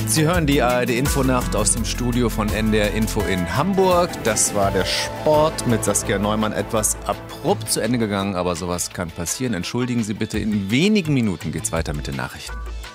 Sie hören die ARD-Infonacht aus dem Studio von NDR Info in Hamburg. Das war der Sport mit Saskia Neumann. Etwas abrupt zu Ende gegangen, aber sowas kann passieren. Entschuldigen Sie bitte, in wenigen Minuten geht's weiter mit den Nachrichten.